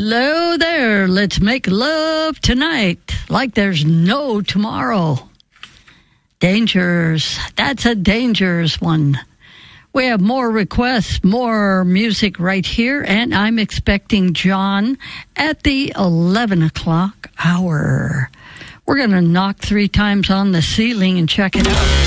Hello there. Let's make love tonight like there's no tomorrow. Dangers. That's a dangerous one. We have more requests, more music right here, and I'm expecting John at the 11 o'clock hour. We're going to knock 3 times on the ceiling and check it out.